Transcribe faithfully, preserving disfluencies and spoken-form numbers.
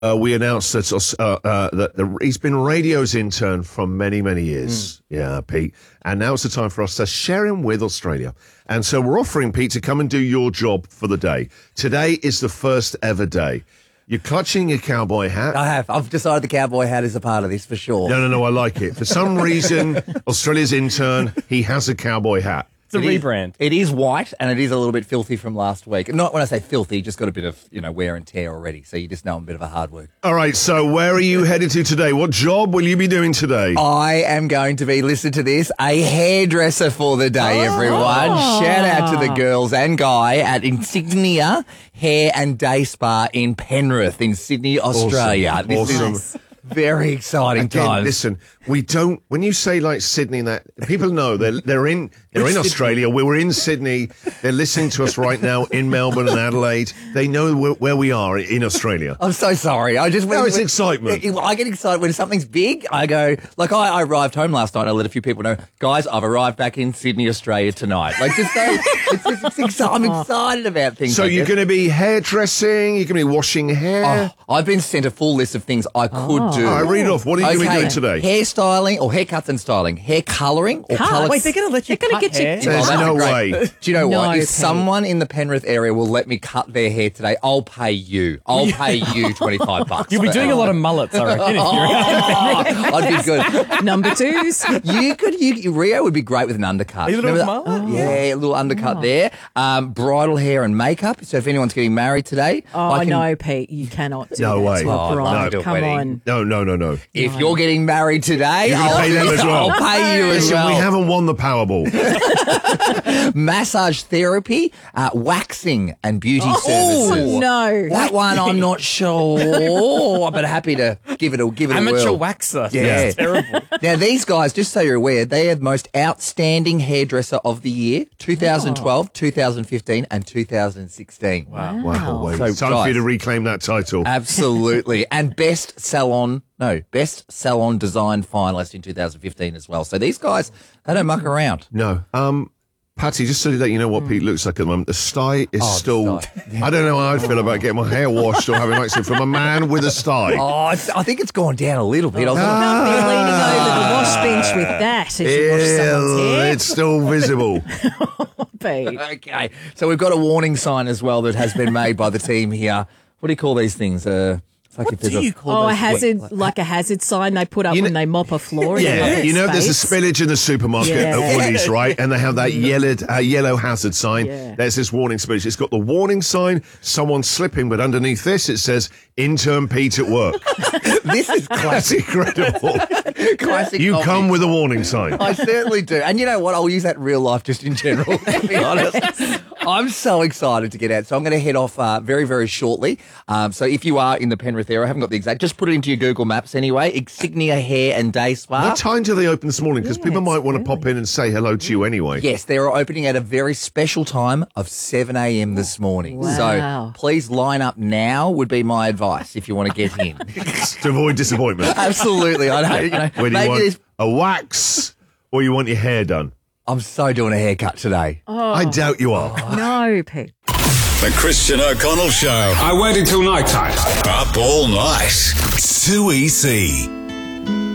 uh, we announced that, uh, uh, that the, he's been radio's intern for many, many years. Mm. Yeah, Pete. And now it's the time for us to share him with Australia. And so we're offering Pete to come and do your job for the day. Today is the first ever day. You're clutching your cowboy hat. I have. I've decided the cowboy hat is a part of this for sure. No, no, no, I like it. For some reason, Australia's intern, he has a cowboy hat. It's a it rebrand. Is, it is white, and it is a little bit filthy from last week. Not when I say filthy, just got a bit of, you know, wear and tear already. So you just know I'm a bit of a hard work. All right, so where are you headed to today? What job will you be doing today? I am going to be, listen to this, a hairdresser for the day, oh. everyone. Shout out to the girls and guy at Insignia Hair and Day Spa in Penrith in Sydney, Australia. Awesome. This awesome. is very exciting Again, times. Listen, we don't. When you say like Sydney, and that people know they're they're in they're in Australia. We were in Sydney. They're listening to us right now in Melbourne and Adelaide. They know where, where we are in Australia. I'm so sorry. I just no, when, it's when, excitement. I get excited when something's big. I go like I, I arrived home last night. And I let a few people know, guys, I've arrived back in Sydney, Australia tonight. Like just so, it's, it's, it's exciting. I'm excited about things. So like you're this. going to be hairdressing. You're going to be washing hair. Oh, I've been sent a full list of things I could oh. do. All right, read off. What are you okay. going to be doing today? Hairstyling or haircuts and styling. Hair colouring or Cut? colour. Wait, they're going to let you They're cut gonna get you- hair? There's Oh, no great. way. Do you know No, what? If Pete. someone in the Penrith area will let me cut their hair today, I'll pay you. I'll pay you twenty-five bucks. You'll be doing a lot of mullets, I reckon. If you're Oh, I'd be good. Number twos. You could, you, Rio would be great with an undercut. A little Remember that? mullet? Yeah, a little undercut Oh. there. Um, bridal hair and makeup. So if anyone's getting married today, Oh, I can, no, Pete, you cannot do No that way. to a Oh, bride. no. Come Wedding. on. No, no, no, no. if you're getting married today, You're gonna I'll, pay them as well. I'll pay you as Listen, well. we haven't won the Powerball. Massage therapy, uh, waxing and beauty Oh, services. no. That one I'm not sure, but happy to give it a give it a amateur whirl. waxer. Yeah. That's terrible. Now, these guys, just so you're aware, they are the most outstanding hairdresser of the year, twenty twelve, two thousand fifteen, and two thousand sixteen. Wow. Wow, wait. So, Time for you guys- to reclaim that title. Absolutely. And best salon, no, best salon design finalist in two thousand fifteen as well. So these guys, they don't muck around. No. Um, Patty, just so that you know what Pete looks like at the moment, the sty is Oh, the still... sty. I don't know how I'd feel about getting my hair washed or having waxing from a man with a sty. Oh, it's, I think it's gone down a little bit. I was You like, can't be leaning over the wash bench with that as you wash someone's Ew, hair. it's still visible. Pete. okay. So we've got a warning sign as well that has been made by the team here. What do you call these things? Uh, it's like What if there's do a- you call Oh, a those hazard, things? like a hazard sign they put up You when know- they mop a floor. in a Yeah, public you know there's a space. spillage in the supermarket Yeah. at Woolies, right? And they have that yellow, uh, yellow hazard sign. Yeah. There's this warning spillage. It's got the warning sign, someone slipping, but underneath this it says, intern Pete at work. This is That's classic. incredible. classic You copy. come with a warning sign. I certainly do. And you know what? I'll use that in real life just in general, to be honest. I'm so excited to get out. So I'm going to head off uh, very, very shortly. Um, so if you are in the Penrith area, I haven't got the exact, just put it into your Google Maps anyway. Insignia Hair and Day Spa. What time do they open this morning? Because Yeah, people might it's want to pop in and say hello to you anyway. Yes, they are opening at a very special time of seven a.m. this morning. Wow. So please line up now would be my advice if you want to get in. To avoid disappointment. Absolutely. I know. You know Whether you maybe want there's- a wax or you want your hair done. I'm so doing a haircut today. I doubt you are. No, Pete. The Christian O'Connell Show. I waited till night time. Up all night. two E C.